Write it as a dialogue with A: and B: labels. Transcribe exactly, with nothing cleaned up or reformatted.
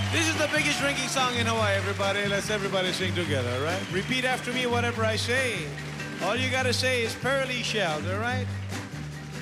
A: This is the biggest drinking song in Hawaii, everybody. Let's everybody sing together, all right? Repeat after me whatever I say. All you gotta say is Pearly Shell, all right?